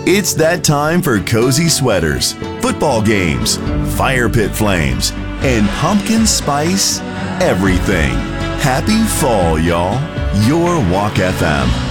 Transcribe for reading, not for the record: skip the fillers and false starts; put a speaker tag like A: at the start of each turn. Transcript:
A: It's that time for cozy sweaters, football games, fire pit flames, and pumpkin spice everything. Happy fall, y'all. Your Walk FM.